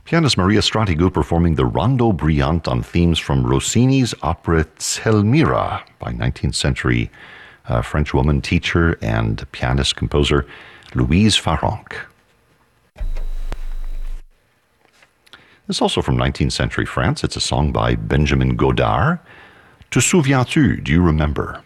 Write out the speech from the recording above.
Pianist Maria Stratigu performing the Rondo Brillante on themes from Rossini's opera Zelmira by 19th century French woman, teacher, and pianist composer Louise Farrenc. It's also from 19th century France. It's a song by Benjamin Godard. Te souviens-tu? Do you remember?